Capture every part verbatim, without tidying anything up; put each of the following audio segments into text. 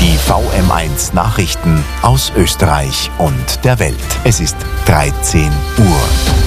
Die V M eins Nachrichten aus Österreich und der Welt. Es ist dreizehn Uhr.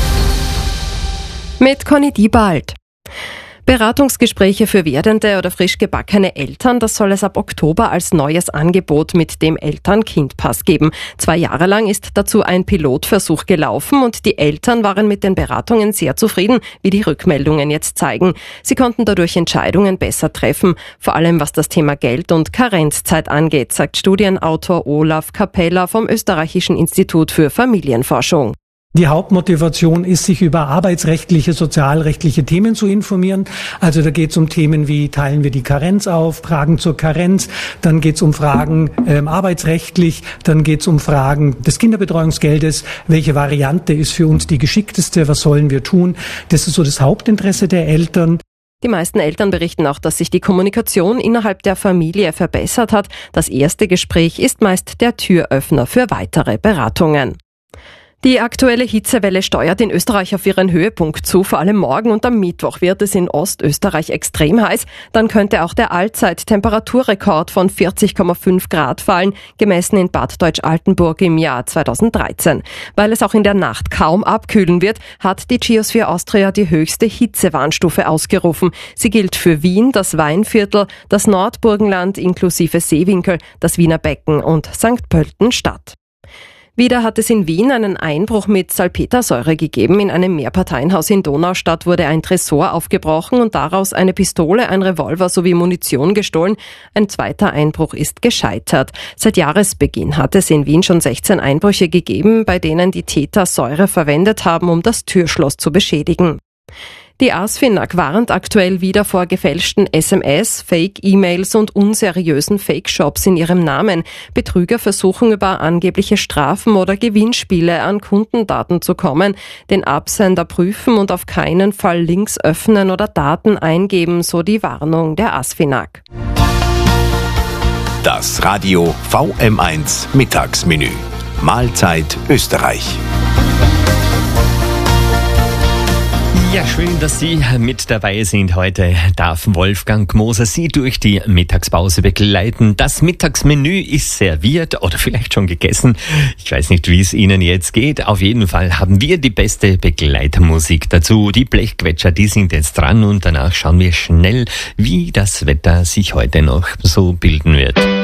Mit Conny Diebald. Beratungsgespräche für werdende oder frisch gebackene Eltern, das soll es ab Oktober als neues Angebot mit dem Eltern-Kind-Pass geben. Zwei Jahre lang ist dazu ein Pilotversuch gelaufen und die Eltern waren mit den Beratungen sehr zufrieden, wie die Rückmeldungen jetzt zeigen. Sie konnten dadurch Entscheidungen besser treffen, vor allem was das Thema Geld und Karenzzeit angeht, sagt Studienautor Olaf Capella vom Österreichischen Institut für Familienforschung. Die Hauptmotivation ist, sich über arbeitsrechtliche, sozialrechtliche Themen zu informieren. Also da geht es um Themen wie, teilen wir die Karenz auf, Fragen zur Karenz, dann geht es um Fragen ähm, arbeitsrechtlich, dann geht es um Fragen des Kinderbetreuungsgeldes, welche Variante ist für uns die geschickteste, was sollen wir tun. Das ist so das Hauptinteresse der Eltern. Die meisten Eltern berichten auch, dass sich die Kommunikation innerhalb der Familie verbessert hat. Das erste Gespräch ist meist der Türöffner für weitere Beratungen. Die aktuelle Hitzewelle steuert in Österreich auf ihren Höhepunkt zu. Vor allem morgen und am Mittwoch wird es in Ostösterreich extrem heiß. Dann könnte auch der Allzeit-Temperaturrekord von vierzig Komma fünf Grad fallen, gemessen in Bad Deutsch-Altenburg im Jahr zweitausenddreizehn. Weil es auch in der Nacht kaum abkühlen wird, hat die Geosphere Austria die höchste Hitzewarnstufe ausgerufen. Sie gilt für Wien, das Weinviertel, das Nordburgenland inklusive Seewinkel, das Wiener Becken und Sankt Pölten-Stadt. Wieder hat es in Wien einen Einbruch mit Salpetersäure gegeben. In einem Mehrparteienhaus in Donaustadt wurde ein Tresor aufgebrochen und daraus eine Pistole, ein Revolver sowie Munition gestohlen. Ein zweiter Einbruch ist gescheitert. Seit Jahresbeginn hat es in Wien schon sechzehn Einbrüche gegeben, bei denen die Täter Säure verwendet haben, um das Türschloss zu beschädigen. Die ASFINAG warnt aktuell wieder vor gefälschten S M S, Fake-E-Mails und unseriösen Fake-Shops in ihrem Namen. Betrüger versuchen über angebliche Strafen oder Gewinnspiele an Kundendaten zu kommen, den Absender prüfen und auf keinen Fall Links öffnen oder Daten eingeben, so die Warnung der ASFINAG. Das Radio V M eins Mittagsmenü. Mahlzeit Österreich. Ja, schön, dass Sie mit dabei sind. Heute darf Wolfgang Moser Sie durch die Mittagspause begleiten. Das Mittagsmenü ist serviert oder vielleicht schon gegessen. Ich weiß nicht, wie es Ihnen jetzt geht. Auf jeden Fall haben wir die beste Begleitermusik dazu. Die Blechquetscher, die sind jetzt dran und danach schauen wir schnell, wie das Wetter sich heute noch so bilden wird.